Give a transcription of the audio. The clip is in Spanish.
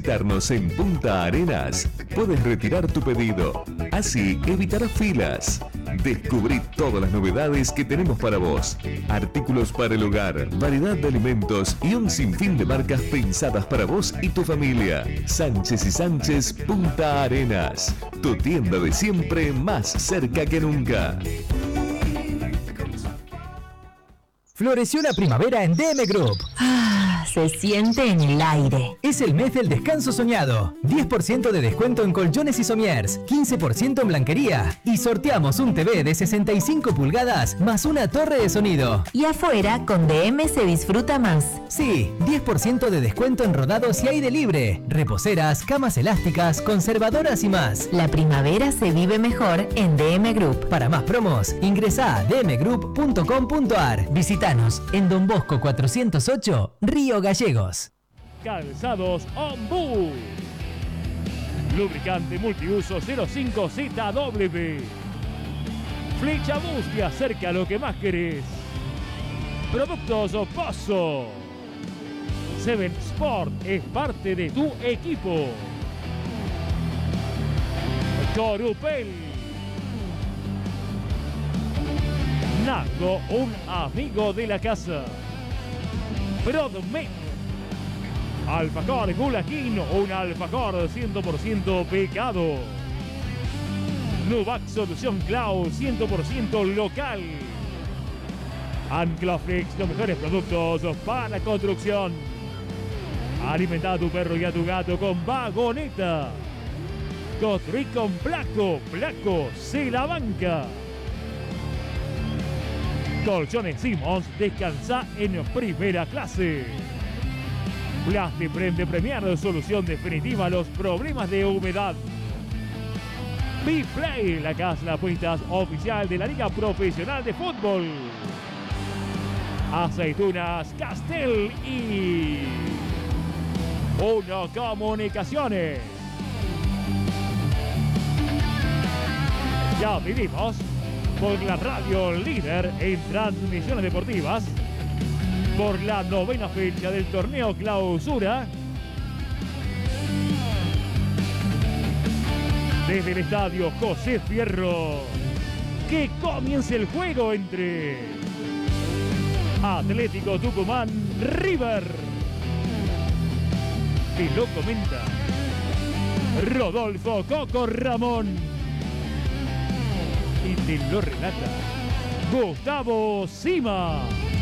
visitarnos en Punta Arenas, puedes retirar tu pedido. Así evitarás filas. Descubrí todas las novedades que tenemos para vos. Artículos para el hogar, variedad de alimentos y un sinfín de marcas pensadas para vos y tu familia. Sánchez y Sánchez Punta Arenas. Tu tienda de siempre más cerca que nunca. Floreció la primavera en DM Group. Se siente en el aire. Es el mes del descanso soñado. 10% de descuento en colchones y somiers, 15% en blanquería. Y sorteamos un TV de 65 pulgadas más una torre de sonido. Y afuera, con DM se disfruta más. Sí, 10% de descuento en rodados y aire libre. Reposeras, camas elásticas, conservadoras y más. La primavera se vive mejor en DM Group. Para más promos, ingresá a dmgroup.com.ar. Visítanos en Don Bosco 408, Río Gallegos. Calzados Ombú. Lubricante multiuso 05ZW. Flecha Bus te acerca a lo que más querés. Productos Pozo. Seven Sport es parte de tu equipo. Corupel. Nago, un amigo de la casa. Prodmet. Alfajor Gulaquín, un alfajor 100% pecado. Nuvac Solución Cloud, 100% local. Anclaflex, los mejores productos para construcción. Alimenta a tu perro y a tu gato con vagoneta. Construí con Placo, Placo se la banca. Colchones Simmons, descansa en primera clase. Plastiprem de Premier, solución definitiva a los problemas de humedad. B-Play, la casa de apuestas oficial de la Liga Profesional de Fútbol. Aceitunas Castel y Uno Comunicaciones. Ya vivimos por la radio líder en transmisiones deportivas, por la 9ª fecha del torneo Clausura, desde el estadio José Fierro, que comience el juego entre Atlético Tucumán River. Te lo comenta Rodolfo Coco Ramón. Y te lo relata Gustavo Sima.